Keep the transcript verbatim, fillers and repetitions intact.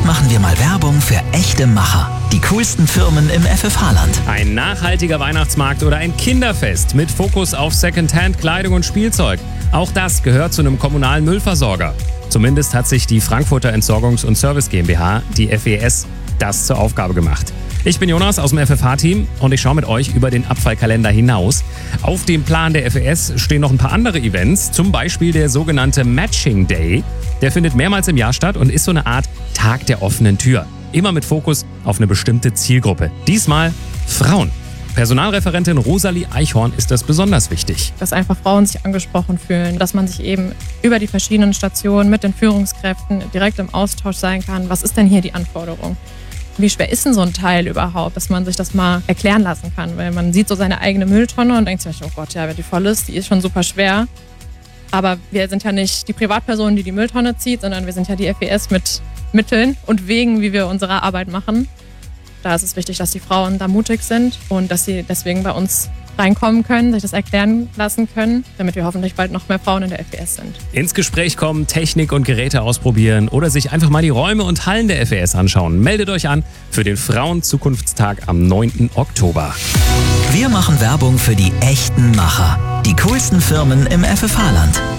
machen wir mal Werbung für echte Macher. Die coolsten Firmen im F F H-Land. Ein nachhaltiger Weihnachtsmarkt oder ein Kinderfest mit Fokus auf Secondhand-Kleidung und Spielzeug. Auch das gehört zu einem kommunalen Müllversorger. Zumindest hat sich die Frankfurter Entsorgungs- und Service GmbH, die F E S, das zur Aufgabe gemacht. Ich bin Jonas aus dem F F H-Team und ich schaue mit euch über den Abfallkalender hinaus. Auf dem Plan der F E S stehen noch ein paar andere Events, zum Beispiel der sogenannte Matching Day. Der findet mehrmals im Jahr statt und ist so eine Art Tag der offenen Tür. Immer mit Fokus auf eine bestimmte Zielgruppe. Diesmal Frauen. Personalreferentin Rosalie Eichhorn ist das besonders wichtig. Dass einfach Frauen sich angesprochen fühlen, dass man sich eben über die verschiedenen Stationen mit den Führungskräften direkt im Austausch sein kann. Was ist denn hier die Anforderung? Wie schwer ist denn so ein Teil überhaupt, dass man sich das mal erklären lassen kann? Weil man sieht so seine eigene Mülltonne und denkt sich, oh Gott, ja, wenn die voll ist, die ist schon super schwer. Aber wir sind ja nicht die Privatperson, die die Mülltonne zieht, sondern wir sind ja die F E S mit Mitteln und Wegen, wie wir unsere Arbeit machen. Da ist es wichtig, dass die Frauen da mutig sind und dass sie deswegen bei uns reinkommen können, sich das erklären lassen können, damit wir hoffentlich bald noch mehr Frauen in der F E S sind. Ins Gespräch kommen, Technik und Geräte ausprobieren oder sich einfach mal die Räume und Hallen der F E S anschauen. Meldet euch an für den Frauenzukunftstag am neunten Oktober. Wir machen Werbung für die echten Macher. Die coolsten Firmen im F F H-Land.